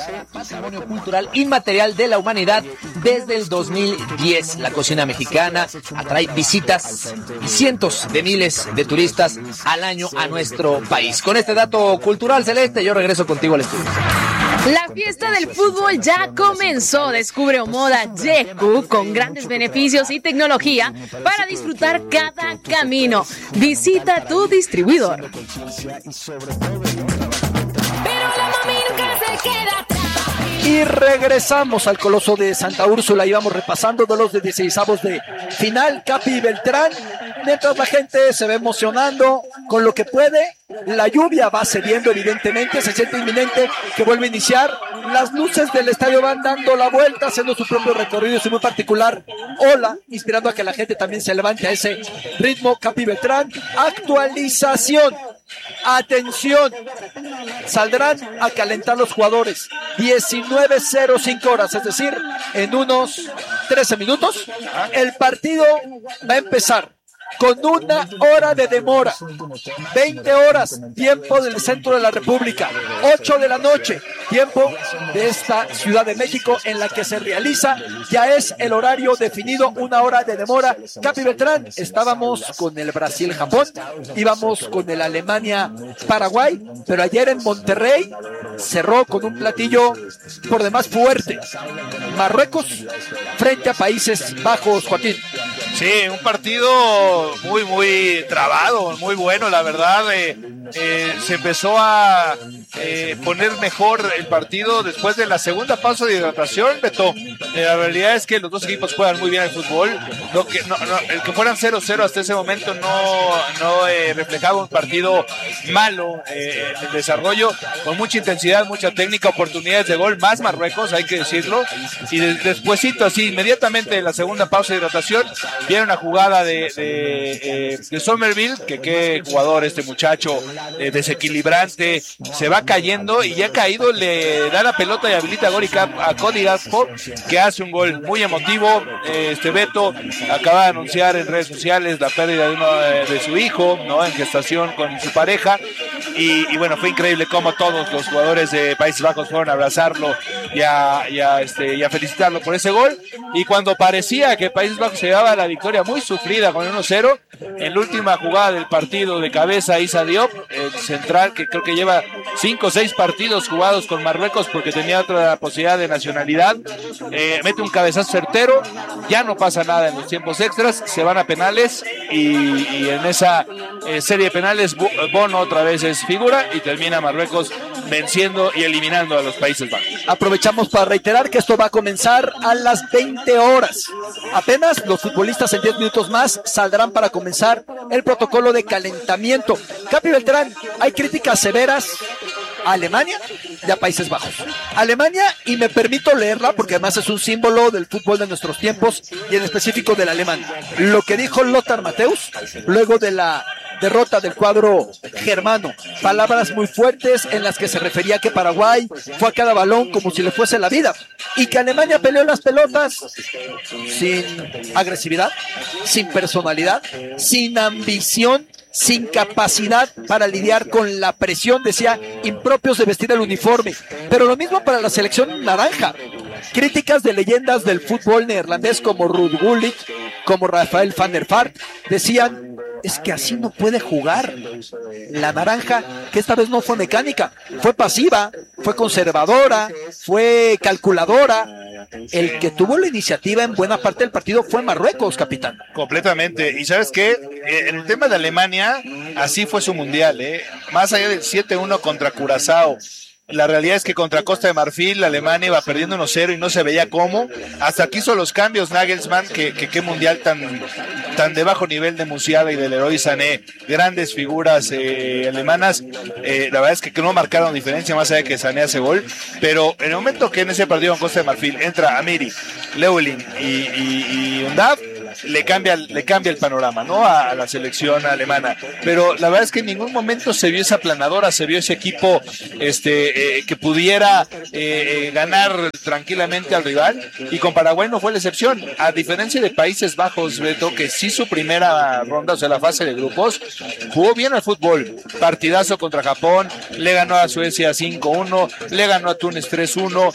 Patrimonio Cultural Inmaterial de la Humanidad desde el 2010. La cocina mexicana atrae visitas y cientos de miles de turistas al año a nuestro país. Con este dato cultural, Celeste, yo regreso contigo al estudio. La fiesta del fútbol ya comenzó. Descubre Omoda Yeku con grandes beneficios y tecnología para disfrutar cada camino. Visita tu distribuidor. Pero la mami nunca se queda atrás. Y regresamos al Coloso de Santa Úrsula. Íbamos repasando de los de 16avos de final. Capi Beltrán, mientras la gente se ve emocionando con lo que puede. La lluvia va cediendo, evidentemente, se siente inminente que vuelve a iniciar. Las luces del estadio van dando la vuelta, haciendo su propio recorrido, su muy particular ola, inspirando a que la gente también se levante a ese ritmo. Capi Beltrán, actualización. Atención, saldrán a calentar los jugadores 19:05 horas, es decir, en unos 13 minutos. El partido va a empezar con 1 hora de demora, 20 horas, tiempo del centro de la República, 8 de la noche, tiempo de esta Ciudad de México en la que se realiza, ya es el horario definido, 1 hora de demora. Capi Beltrán, estábamos con el Brasil-Japón, íbamos con el Alemania-Paraguay, pero ayer en Monterrey cerró con un platillo por demás fuerte. Marruecos frente a Países Bajos, Joaquín. Sí, un partido muy trabado, muy bueno, la verdad. Se empezó a poner mejor el partido después de la segunda pausa de hidratación, Beto. La realidad es que los dos equipos juegan muy bien el fútbol. El que fueran 0-0 hasta ese momento no reflejaba un partido malo en el desarrollo, con mucha intensidad, mucha técnica, oportunidades de gol, más Marruecos, hay que decirlo. Y despuesito, así, inmediatamente en la segunda pausa de hidratación, viene una jugada de Somerville, que qué jugador este muchacho, desequilibrante, se va cayendo y ya caído le da la pelota y habilita a Cody Gakpo, que hace un gol muy emotivo. Beto acaba de anunciar en redes sociales la pérdida de su hijo, ¿no?, en gestación con su pareja, y bueno, fue increíble cómo todos los jugadores de Países Bajos fueron a abrazarlo y a felicitarlo por ese gol. Y cuando parecía que Países Bajos se llevaba la victoria muy sufrida con el 1-0, en la última jugada del partido, de cabeza, Issa Diop, el central que creo que lleva 5 o 6 partidos jugados con Marruecos porque tenía otra posibilidad de nacionalidad, mete un cabezazo certero, ya no pasa nada en los tiempos extras, se van a penales y en esa serie de penales Bono otra vez es figura y termina Marruecos venciendo y eliminando a los Países Bajos. Aprovechamos para reiterar que esto va a comenzar a las 20 horas. Apenas los futbolistas en 10 minutos más saldrán para comenzar el protocolo de calentamiento. Capi Beltrán, hay críticas severas a Alemania y a Países Bajos. Alemania, y me permito leerla porque además es un símbolo del fútbol de nuestros tiempos y en específico del alemán. Lo que dijo Lothar Matthäus luego de la derrota del cuadro germano, palabras muy fuertes en las que se refería que Paraguay fue a cada balón como si le fuese la vida y que Alemania peleó las pelotas sin agresividad, sin personalidad, sin ambición, sin capacidad para lidiar con la presión, decía, impropios de vestir el uniforme. Pero lo mismo para la selección naranja. Críticas de leyendas del fútbol neerlandés como Ruud Gullit, como Rafael van der Vaart, decían, es que así no puede jugar la naranja, que esta vez no fue mecánica, fue pasiva, fue conservadora, fue calculadora. El que tuvo la iniciativa en buena parte del partido fue Marruecos, capitán. Completamente. Y ¿sabes qué? En el tema de Alemania, así fue su mundial, más allá del 7-1 contra Curazao. La realidad es que contra Costa de Marfil Alemania iba perdiendo 1-0 y no se veía cómo. Hasta que hizo los cambios Nagelsmann, que qué mundial tan de bajo nivel de Musiala y del Leroy Sané, grandes figuras alemanas. La verdad es que no marcaron diferencia más allá de que Sané hace gol. Pero en el momento que en ese partido con Costa de Marfil entra Amiri, Leulin y Undav, le cambia el panorama, ¿no? A la selección alemana. Pero la verdad es que en ningún momento se vio esa planadora, se vio ese equipo que pudiera ganar tranquilamente al rival, y con Paraguay no fue la excepción. A diferencia de Países Bajos, Beto, que sí su primera ronda, o sea, la fase de grupos, jugó bien al fútbol. Partidazo contra Japón, le ganó a Suecia 5-1, le ganó a Túnez 3-1,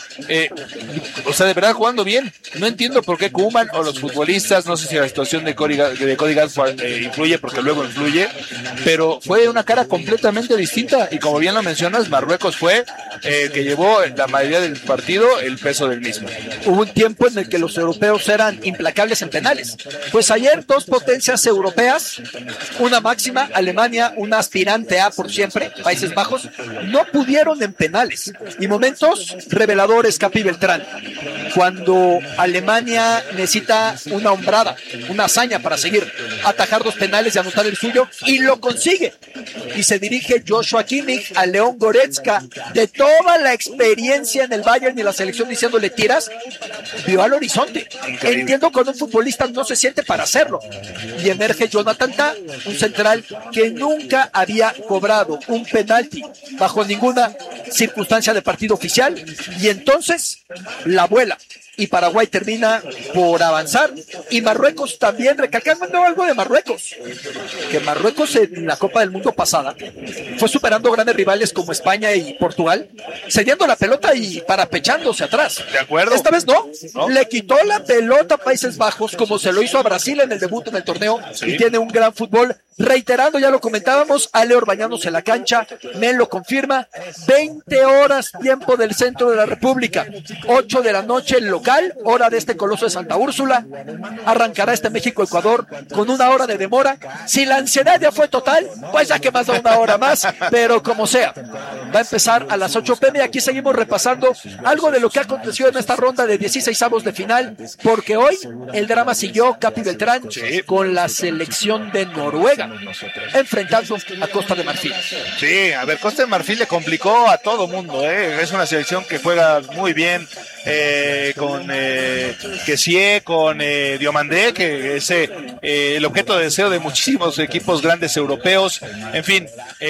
o sea, de verdad jugando bien. No entiendo por qué Koeman o los futbolistas, no sé si la situación de Cody Gakpo influye, porque luego influye, pero fue una cara completamente distinta, y como bien lo mencionas, Marruecos fue el que llevó la mayoría del partido el peso del mismo. Hubo un tiempo en el que los europeos eran implacables en penales. Pues ayer dos potencias europeas, una máxima, Alemania, una aspirante a por siempre, Países Bajos, no pudieron en penales. Y momentos reveladores, Capi Beltrán, cuando Alemania necesita una hombrada, una hazaña para seguir, atajar dos penales y anotar el suyo, y lo consigue. Y se dirige Joshua Kimmich a León Goretzka, de toda la experiencia en el Bayern y la selección, diciéndole tiras, vio al horizonte. Increíble. Entiendo cuando un futbolista no se siente para hacerlo. Y emerge Jonathan Tah, un central que nunca había cobrado un penalti bajo ninguna circunstancia de partido oficial, y entonces la vuela. Y Paraguay termina por avanzar, y Marruecos también, recalcando algo de Marruecos, que Marruecos en la Copa del Mundo pasada fue superando grandes rivales como España y Portugal, cediendo la pelota y parapechándose atrás. De acuerdo. Esta vez no, le quitó la pelota a Países Bajos, como se lo hizo a Brasil en el debut en el torneo, y tiene un gran fútbol. Reiterando, ya lo comentábamos, Ale Orbañanos en la cancha, me lo confirma, 20 horas tiempo del centro de la República, 8 de la noche local, hora de este coloso de Santa Úrsula. Arrancará este México-Ecuador con una hora de demora. Si la ansiedad ya fue total, pues ya que más da una hora más, pero como sea, va a empezar a las 8 p.m. Aquí seguimos repasando algo de lo que aconteció en esta ronda de 16avos de final, porque hoy el drama siguió, Capi Beltrán, con la selección de Noruega enfrentando a Costa de Marfil. Sí, a ver, Costa de Marfil le complicó a todo mundo, es una selección que juega muy bien, con Kessie, con Diomandé, que es el objeto de deseo de muchísimos equipos grandes europeos. En fin,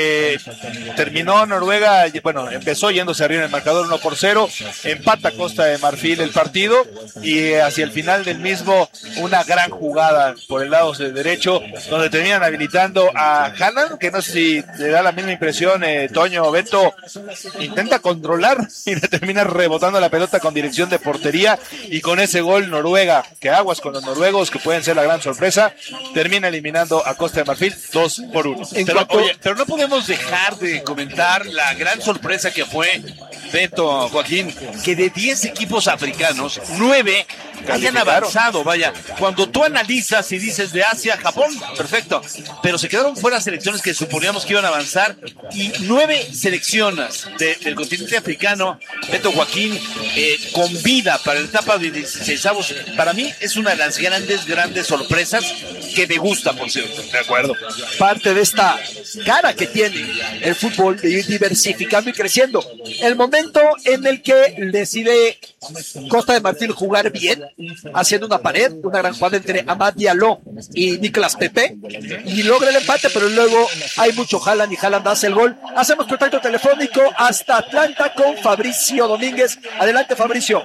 terminó Noruega, bueno, empezó yéndose arriba en el marcador 1-0, empata Costa de Marfil el partido, y hacia el final del mismo una gran jugada por el lado derecho, donde terminan habilitando a Haaland, que no sé si le da la misma impresión, Toño, Beto, intenta controlar y le termina rebotando la pelota con dirección de portería, y con ese gol Noruega, que aguas con los noruegos, que pueden ser la gran sorpresa, termina eliminando a Costa de Marfil 2-1. Pero no podemos dejar de comentar la gran sorpresa que fue, Beto, Joaquín, que de 10 equipos africanos, 9 hayan avanzado. Vaya, cuando tú analizas y dices de Asia, Japón, perfecto, pero se quedaron fuera selecciones que suponíamos que iban a avanzar, y 9 selecciones del continente africano, Beto, Joaquín, con vida para la etapa de 16avos. Para mí es una de las grandes sorpresas que me gusta, por cierto. De acuerdo. Parte de esta cara que tiene el fútbol de ir diversificando y creciendo. El momento en el que decide Costa de Marfil jugar bien, haciendo una pared, una gran jugada entre Amad Diallo y Nicolas Pepe, y logra el empate, pero luego hay mucho Haaland, y Haaland hace el gol. Hacemos contacto telefónico hasta Atlanta con Fabricio Domínguez. Adelante, Fabricio.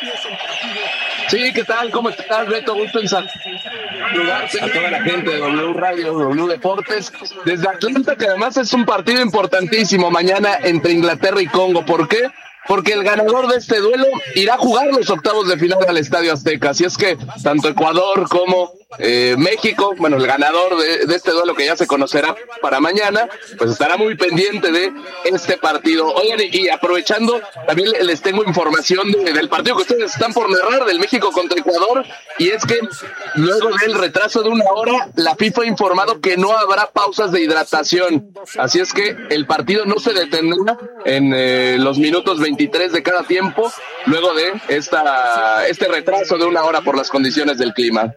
Sí, ¿qué tal? ¿Cómo estás, Beto? Gusto en saludarte a toda la gente de W Radio, W Deportes, desde Atlanta, que además es un partido importantísimo mañana entre Inglaterra y Congo. ¿Por qué? Porque el ganador de este duelo irá a jugar los octavos de final al Estadio Azteca. Así es que tanto Ecuador como México, bueno, el ganador de este duelo, que ya se conocerá para mañana, pues estará muy pendiente de este partido. Oigan, y aprovechando, también les tengo información del partido que ustedes están por narrar, del México contra Ecuador, y es que luego del retraso de una hora, la FIFA ha informado que no habrá pausas de hidratación. Así es que el partido no se detendrá en los minutos 23 de cada tiempo, luego de este retraso de una hora por las condiciones del clima.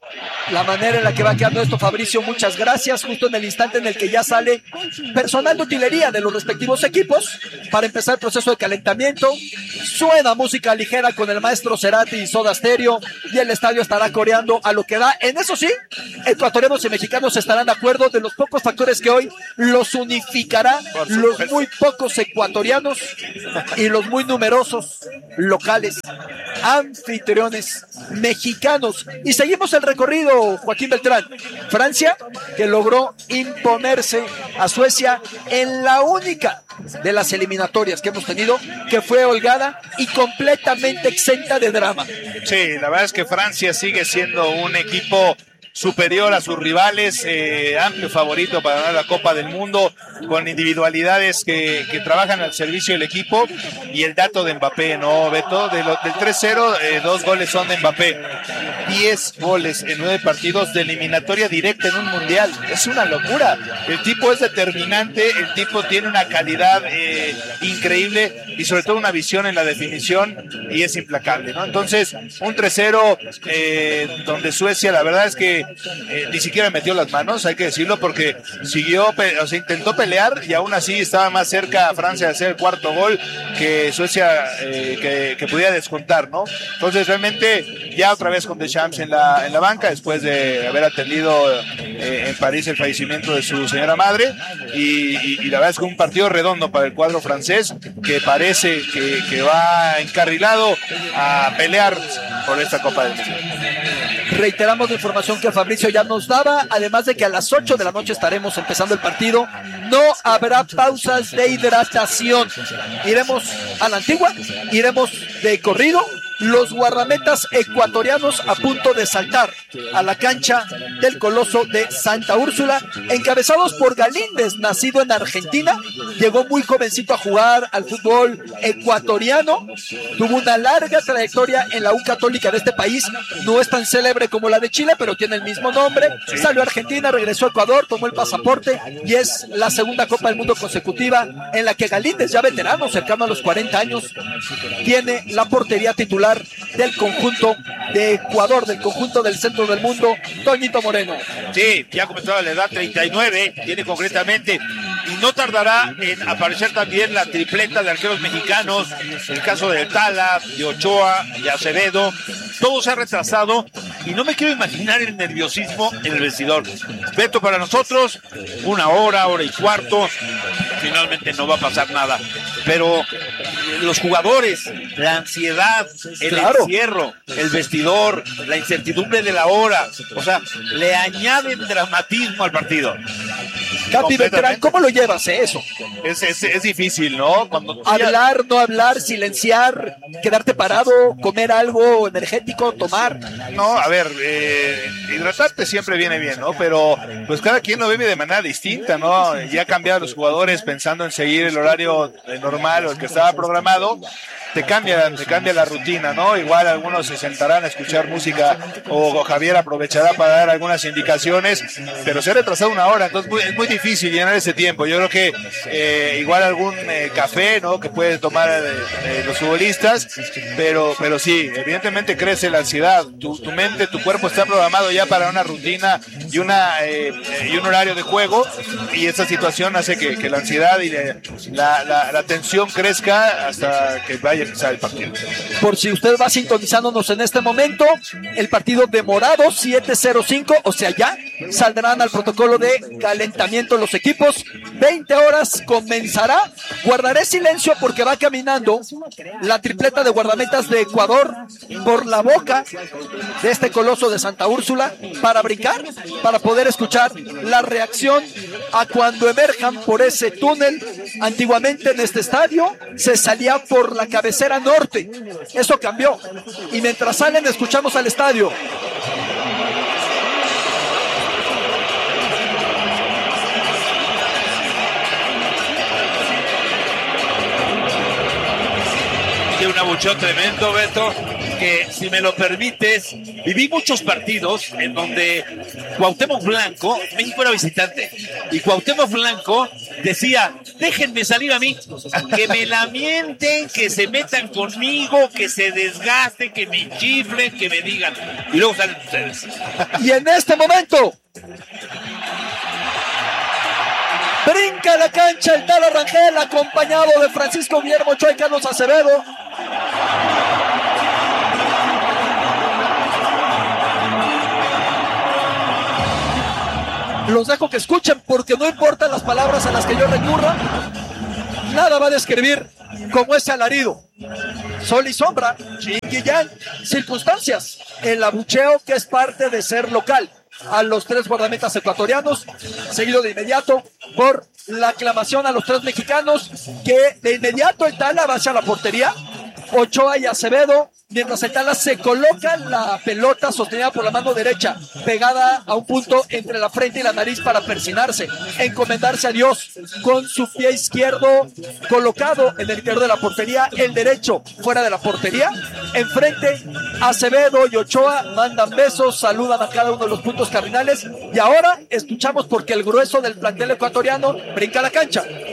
la manera en la que va quedando esto, Fabricio, muchas gracias. Justo en el instante en el que ya sale personal de utilería de los respectivos equipos para empezar el proceso de calentamiento. Suena música ligera con el maestro Cerati y Soda Stereo, y el estadio estará coreando a lo que da. En eso sí, ecuatorianos y mexicanos estarán de acuerdo. De los pocos factores que hoy los unificará, los muy pocos ecuatorianos y los muy numerosos locales anfitriones mexicanos. Y seguimos el recorrido, Joaquín Beltrán. Francia, que logró imponerse a Suecia en la única de las eliminatorias que hemos tenido, que fue holgada y completamente exenta de drama. Sí, la verdad es que Francia sigue siendo un equipo superior a sus rivales, amplio favorito para ganar la Copa del Mundo, con individualidades que trabajan al servicio del equipo. Y el dato de Mbappé, ¿no, Beto? Del 3-0, 2 goles son de Mbappé. 10 goles en 9 partidos de eliminatoria directa en un mundial. Es una locura. El tipo es determinante, el tipo tiene una calidad increíble y sobre todo una visión en la definición, y es implacable, ¿no? Entonces, un 3-0 donde Suecia, la verdad es que ni siquiera metió las manos, hay que decirlo, porque siguió, o sea, intentó pelear y aún así estaba más cerca a Francia de hacer el cuarto gol que Suecia que pudiera descontar, ¿no? Entonces realmente ya otra vez con Deschamps en la banca, después de haber atendido en París el fallecimiento de su señora madre, y la verdad es que un partido redondo para el cuadro francés, que parece que va encarrilado a pelear por esta Copa del Mundo. Reiteramos la información que Fabricio ya nos daba, además de que a las 8 de la noche estaremos empezando el partido. No habrá pausas de hidratación. Iremos a la antigua, iremos de corrido. Los guardametas ecuatorianos a punto de saltar a la cancha del Coloso de Santa Úrsula, encabezados por Galíndez, nacido en Argentina. Llegó muy jovencito a jugar al fútbol ecuatoriano, tuvo una larga trayectoria en la U Católica de este país. No es tan célebre como la de Chile, pero tiene el mismo nombre. Salió a Argentina, regresó a Ecuador, tomó el pasaporte, y es la segunda Copa del Mundo consecutiva en la que Galíndez, ya veterano, cercano a los 40 años, tiene la portería titular del conjunto de Ecuador, del conjunto del centro del mundo, Toñito Moreno. Sí, ya comenzó a la edad 39, tiene concretamente, y no tardará en aparecer también la tripleta de arqueros mexicanos, el caso de Tala, de Ochoa, de Acevedo. Todo se ha retrasado y no me quiero imaginar el nerviosismo en el vestidor. Beto, para nosotros, una hora y cuarto, finalmente no va a pasar nada, pero los jugadores, la ansiedad, el encierro, el vestidor, la incertidumbre de la hora, o sea, le añaden dramatismo al partido. Capi Beltrán, ¿cómo lo llevas eso? Es difícil, ¿no? Cuando hablar, no hablar, silenciar, quedarte parado, comer algo energético, tomar. No, a ver, hidratarte siempre viene bien, ¿no? Pero pues cada quien lo vive de manera distinta, ¿no? Ya cambiaron los jugadores pensando en seguir el horario normal o el que estaba programado. Te cambia la rutina, ¿no? Igual algunos se sentarán a escuchar música, o Javier aprovechará para dar algunas indicaciones, pero se ha retrasado una hora, entonces es muy difícil llenar ese tiempo. Yo creo que igual algún café, ¿no?, que pueden tomar los futbolistas, pero sí, evidentemente crece la ansiedad. Tu mente, tu cuerpo está programado ya para una rutina y un horario de juego, y esta situación hace que la ansiedad y la tensión crezca hasta que vaya a empezar el partido. Por si usted va sintonizándonos en este momento, el partido demorado 7:05, o sea, ya saldrán al protocolo de calentamiento los equipos. 20 horas comenzará. Guardaré silencio porque va caminando la tripleta de guardametas de Ecuador por la boca de este Coloso de Santa Úrsula para brincar, para poder escuchar la reacción a cuando emerjan por ese túnel. Antiguamente en este estadio se salía por la cabecera norte. Eso cambió. Y mientras salen, escuchamos al estadio. de un abucheo tremendo, Beto, que si me lo permites, viví muchos partidos en donde Cuauhtémoc Blanco, México era visitante, y Cuauhtémoc Blanco decía, déjenme salir a mí, que me lamenten, que se metan conmigo, que se desgasten, que me chiflen, que me digan, y luego salen ustedes. Y en este momento brinca a la cancha el Tala Rangel, acompañado de Francisco Guillermo Ochoa y Carlos Acevedo. Los dejo que escuchen porque no importan las palabras a las que yo recurra, nada va a describir como ese alarido. Sol y sombra, yin y yang, circunstancias, el abucheo que es parte de ser local a los tres guardametas ecuatorianos, seguido de inmediato por la aclamación a los tres mexicanos, que de inmediato el Tala va hacia la portería, Ochoa y Acevedo, mientras el Tala se coloca la pelota sostenida por la mano derecha, pegada a un punto entre la frente y la nariz para persinarse, encomendarse a Dios, con su pie izquierdo colocado en el interior de la portería, el derecho fuera de la portería, enfrente Acevedo y Ochoa mandan besos, saludan a cada uno de los puntos cardinales, y ahora escuchamos porque el grueso del plantel ecuatoriano brinca a la cancha.